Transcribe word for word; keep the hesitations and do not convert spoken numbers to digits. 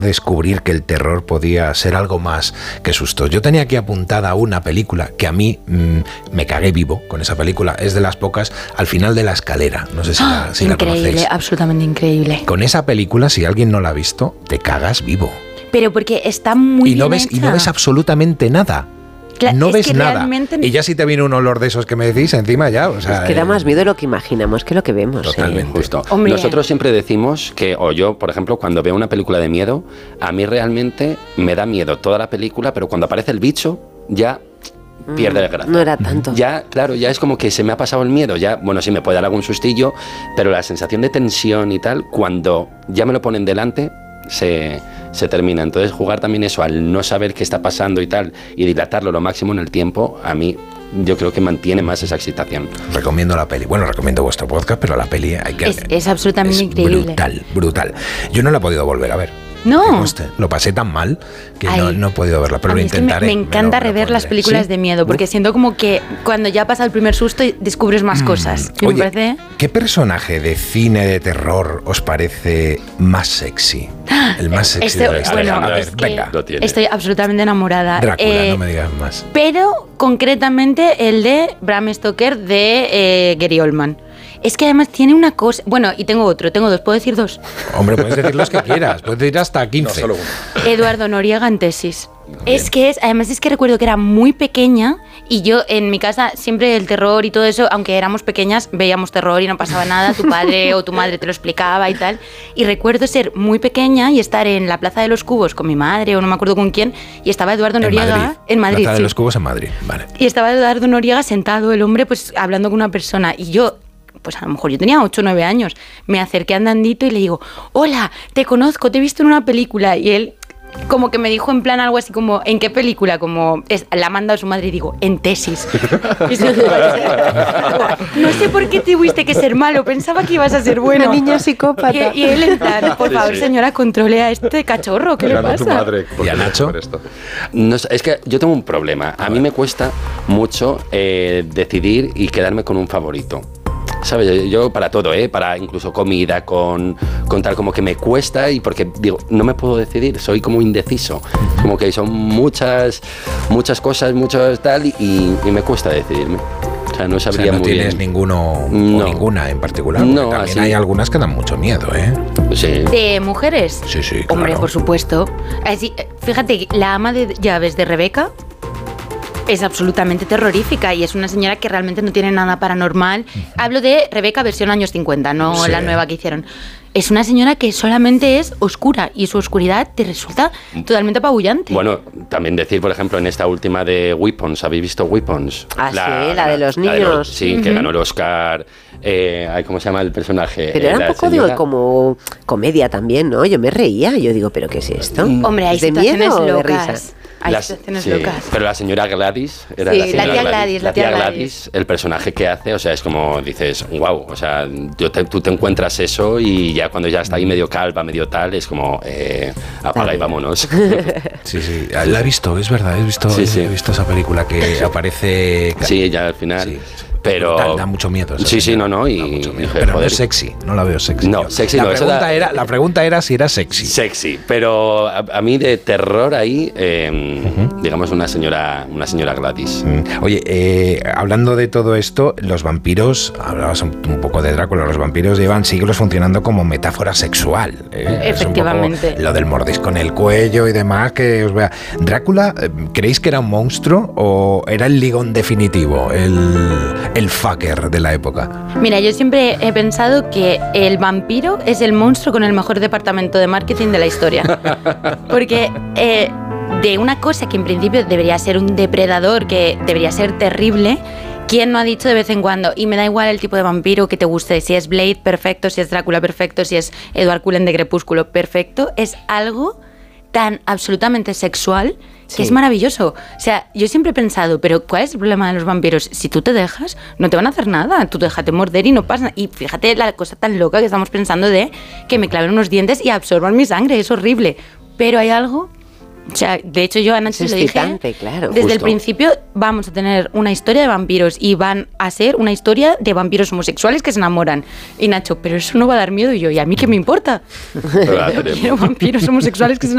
descubrir que el terror podía ser algo más que sustos. Yo tenía aquí apuntada una película que a mí mmm, me cagué vivo con esa película. Es de las pocas, Al final de la escalera. No sé si, ¡Ah! la, si increíble, la conocéis. Absolutamente increíble. Con esa película, si alguien no la ha visto, te cagas vivo. Pero porque está muy y no bien ves hecha. Y no ves absolutamente nada. Cla- no es ves que nada. realmente... Y ya si te viene un olor de esos que me decís encima ya, o sea... Es que da eh, más miedo lo que imaginamos que lo que vemos. Totalmente. ¿eh? Justo. Hombre. Nosotros siempre decimos que, o yo, por ejemplo, cuando veo una película de miedo, a mí realmente me da miedo toda la película, pero cuando aparece el bicho, ya pierde el gracia. No era tanto. Ya, claro, ya es como que se me ha pasado el miedo, ya, bueno, sí me puede dar algún sustillo, pero la sensación de tensión y tal, cuando ya me lo ponen delante, se, se termina. Entonces jugar también eso, al no saber qué está pasando y tal, y dilatarlo lo máximo en el tiempo, a mí yo creo que mantiene más esa excitación. Recomiendo la peli. Bueno, recomiendo vuestro podcast, pero la peli hay que... Es, es absolutamente es increíble. brutal, brutal. Yo no la he podido volver a ver. No. Que conste, lo pasé tan mal que Ay, no, no he podido verla, pero a lo mí es que intentaré. me, me encanta lo- lo rever las pondré. películas ¿Sí? de miedo, porque Uf. siento como que cuando ya pasa el primer susto descubres más cosas. Y Oye, me parece... ¿qué personaje de cine de terror os parece más sexy? El más sexy Este- de la historia. bueno, A ver, es que venga. Lo tiene. estoy absolutamente enamorada. Drácula, Eh, no me digas más. Pero concretamente el de Bram Stoker de eh, Gary Oldman. Es que además tiene una cosa... Bueno, y tengo otro, tengo dos, ¿puedo decir dos? Hombre, puedes decir los que quieras, puedes decir hasta quince. No, solo uno. Eduardo Noriega en Tesis. Bien. Es que es, además es que recuerdo que era muy pequeña y yo en mi casa siempre el terror y todo eso, aunque éramos pequeñas, veíamos terror y no pasaba nada, tu padre o tu madre te lo explicaba y tal. Y recuerdo ser muy pequeña y estar en la Plaza de los Cubos con mi madre o no me acuerdo con quién y estaba Eduardo En Noriega Madrid. en Madrid. Plaza de Sí. los Cubos en Madrid, vale. Y estaba Eduardo Noriega sentado, el hombre, pues hablando con una persona. Y yo, pues a lo mejor yo tenía ocho o nueve años, me acerqué andandito y le digo, hola, te conozco, te he visto en una película. Y él como que me dijo en plan algo así como, ¿en qué película? Como, es, la ha mandado su madre y digo, en Tesis. Y se- no sé por qué tuviste que ser malo, pensaba que ibas a ser bueno. Una niña psicópata. Y, y él en plan, por Sí, favor, sí. señora, controle a este cachorro, ¿qué le Mirando a tu pasa? madre, ¿por ¿Y a qué Nacho? hacer esto? No sé, es que yo tengo un problema. A mí me cuesta mucho eh, decidir y quedarme con un favorito. ¿Sabes? Yo, yo para todo, ¿eh? Para incluso comida, con, con tal, como que me cuesta y porque digo, no me puedo decidir, soy como indeciso. Como que son muchas, muchas cosas, muchas tal y, y me cuesta decidirme. O sea, no O sea, sabría no muy tienes bien. ninguno No. o ninguna en particular. No, porque también así- hay algunas que dan mucho miedo, ¿eh? Sí. ¿De mujeres? Sí, sí, Hombre, claro. por supuesto. Así, eh, fíjate, la ama de llaves de Rebeca es absolutamente terrorífica y es una señora que realmente no tiene nada paranormal. Hablo de Rebeca versión años cincuenta, no Sí. la nueva que hicieron. Es una señora que solamente es oscura y su oscuridad te resulta totalmente apabullante. Bueno, también decir, por ejemplo, en esta última de Weapons, ¿habéis visto Weapons? Ah, sí, la de los la niños. sí, que Ujú. ganó el Oscar. Eh, ay, ¿cómo se llama el personaje? Pero Eh, era un la poco señora- digo, como comedia también, ¿no? Yo me reía, yo digo, ¿pero qué es esto? Hombre, hay ¿Es de situaciones miedo o de locas. risas? Hay Las- situaciones sí, locas. pero la señora Gladys era Sí, la, la señora tía Gladys, la tía Gladys. el personaje que hace, o sea, es como dices, wow, o sea, yo te- tú te encuentras eso y ya cuando ya está ahí medio calva, medio tal, es como eh, apaga Dale. y vámonos. Sí, sí. La he visto, es verdad, he visto, Sí, sí. he visto esa película que aparece... Sí, ya al final. Sí. Pero Da, da mucho miedo. esa Sí, sí, señora. no, no, y- Da mucho miedo. y, Pero no joder. es sexy, no la veo sexy. No, yo. sexy la no, eso pregunta da- era, la pregunta era si era sexy. Sexy, pero a, a mí de terror ahí, eh, digamos una señora, una señora Gladys. Mm. Oye, eh, hablando de todo esto, los vampiros, hablabas un, un poco de Drácula, los vampiros llevan siglos funcionando como metáfora sexual. ¿eh? Es un poco Efectivamente. lo del mordisco en el cuello y demás, que os vea. ¿Drácula, eh, creéis que era un monstruo o era el ligón definitivo, el, el fucker de la época? Mira, yo siempre he pensado que el vampiro es el monstruo con el mejor departamento de marketing de la historia. Porque eh, de una cosa que en principio debería ser un depredador, que debería ser terrible, ¿quién no ha dicho de vez en cuando? Y me da igual el tipo de vampiro que te guste, si es Blade, perfecto, si es Drácula, perfecto, si es Edward Cullen de Crepúsculo, perfecto, es algo tan absolutamente sexual que Sí. es maravilloso. O sea, yo siempre he pensado, pero ¿cuál es el problema de los vampiros? Si tú te dejas, no te van a hacer nada. Tú déjate morder y no pasa nada. Y fíjate la cosa tan loca que estamos pensando de que me claven unos dientes y absorban mi sangre. Es horrible. Pero hay algo... O sea, de hecho yo a Nacho Es le dije, excitante, claro. desde el Justo. principio vamos a tener una historia de vampiros y van a ser una historia de vampiros homosexuales que se enamoran. Y Nacho, pero eso no va a dar miedo. Y yo, ¿y a mí qué me importa? Pero la tenemos. Quiero vampiros homosexuales que se